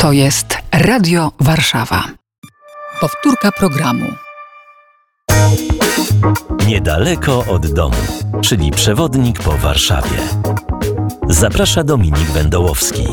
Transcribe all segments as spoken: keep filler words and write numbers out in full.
To jest Radio Warszawa. Powtórka programu. Niedaleko od domu, czyli przewodnik po Warszawie. Zaprasza Dominik Wędołowski.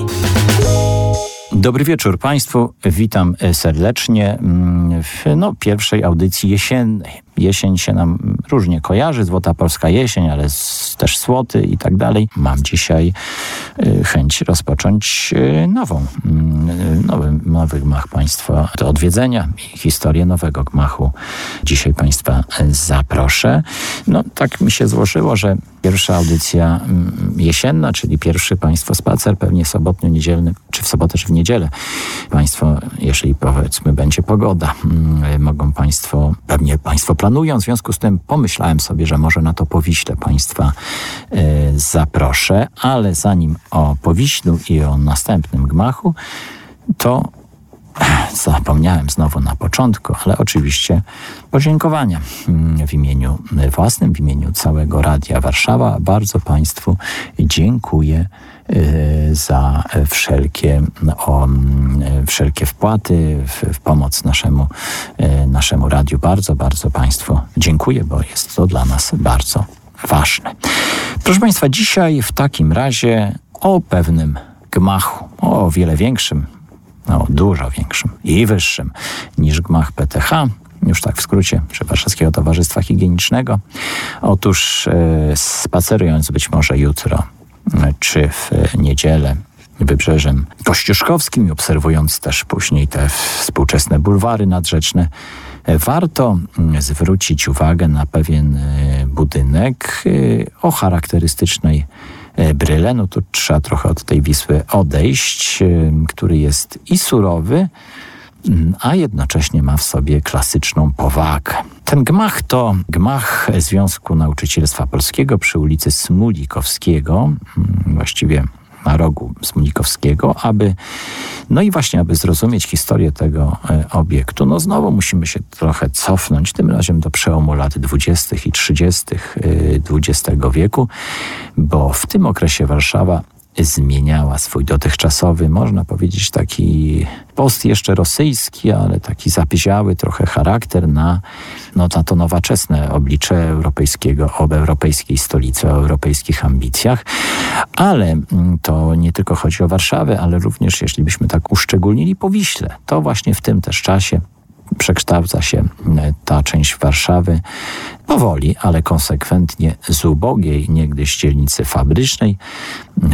Dobry wieczór Państwu. Witam serdecznie w no, pierwszej audycji jesiennej. Jesień się nam różnie kojarzy, Złota Polska Jesień, ale z, też Słoty i tak dalej. Mam dzisiaj y, chęć rozpocząć y, nową, y, nowy, nowy gmach Państwa do odwiedzenia i historię nowego gmachu. Dzisiaj Państwa zaproszę. No tak mi się złożyło, że pierwsza audycja y, jesienna, czyli pierwszy Państwo spacer, pewnie sobotnio-niedzielny, czy w sobotę, czy w niedzielę. Państwo, jeżeli powiedzmy będzie pogoda, y, mogą Państwo, pewnie Państwo planują. W związku z tym pomyślałem sobie, że może na to Powiśle Państwa y, zaproszę, ale zanim o Powiślu i o następnym gmachu, to zapomniałem znowu na początku, ale oczywiście podziękowania w imieniu własnym, w imieniu całego Radia Warszawa. Bardzo Państwu dziękuję za wszelkie, o, wszelkie wpłaty w, w pomoc naszemu, naszemu radiu. Bardzo, bardzo Państwu dziękuję, bo jest to dla nas bardzo ważne. Proszę Państwa, dzisiaj w takim razie o pewnym gmachu, o wiele większym, no, dużo większym i wyższym niż gmach P T H, już tak w skrócie, czy Warszawskiego Towarzystwa Higienicznego. Otóż e, spacerując być może jutro, czy w niedzielę Wybrzeżem Kościuszkowskim i obserwując też później te współczesne bulwary nadrzeczne, warto zwrócić uwagę na pewien budynek o charakterystycznej bryle. No tu trzeba trochę od tej Wisły odejść, który jest i surowy, a jednocześnie ma w sobie klasyczną powagę. Ten gmach to gmach Związku Nauczycielstwa Polskiego przy ulicy Smulikowskiego, właściwie na rogu Smulikowskiego, aby, no i właśnie, aby zrozumieć historię tego e, obiektu, no znowu musimy się trochę cofnąć, tym razem do przełomu lat dwudziestych i trzydziestych dwudziestego wieku, bo w tym okresie Warszawa zmieniała swój dotychczasowy, można powiedzieć, taki post jeszcze rosyjski, ale taki zapyziały trochę charakter na, no, na to nowoczesne oblicze europejskiego, o europejskiej stolicy, o europejskich ambicjach. Ale to nie tylko chodzi o Warszawę, ale również, jeśli byśmy tak uszczególnili, Powiśle. To właśnie w tym też czasie przekształca się ta część Warszawy powoli, ale konsekwentnie z ubogiej niegdyś dzielnicy fabrycznej